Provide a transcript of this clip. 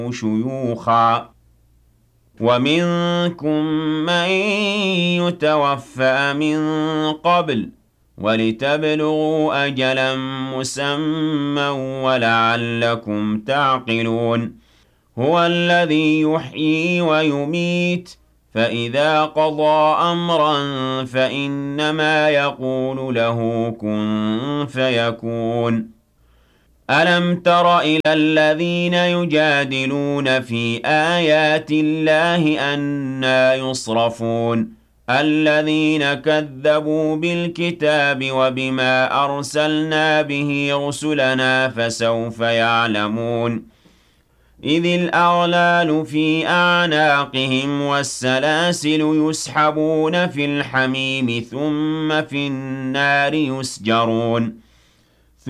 شيوخا ومنكم من يتوفى من قبل ولتبلغوا أجلا مسمى ولعلكم تعقلون هو الذي يحيي ويميت فإذا قضى أمرا فإنما يقول له كن فيكون ألم تر إلى الذين يجادلون في آيات الله أنى يصرفون الذين كذبوا بالكتاب وبما أرسلنا به رسلنا فسوف يعلمون إذ الأغلال في أعناقهم والسلاسل يسحبون في الحميم ثم في النار يسجرون